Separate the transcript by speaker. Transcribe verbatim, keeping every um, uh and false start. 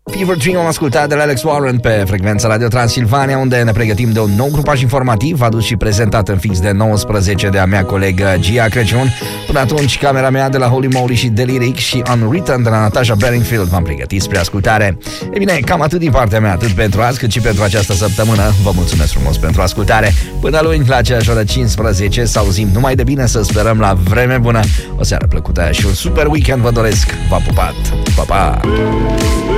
Speaker 1: Fever Dream am ascultat de la Alex Warren pe frecvența Radio Transilvania, unde ne pregătim de un nou grupaj informativ adus și prezentat în fix de nouăsprezece de a mea colegă Gia Crăciun. Până atunci, camera mea de la Holy Moly și Deliric și Unwritten de la Natasha Bedingfield v-am pregătit spre ascultare. E bine, cam atât din partea mea, atât pentru azi cât și pentru această săptămână. Vă mulțumesc frumos pentru ascultare. Până luni, la aceeași oră cincisprezece, să auzim numai de bine, să sperăm la vreme bună. O seară plăcută și un super weekend vă doresc. V-a pupat! Pa, pa!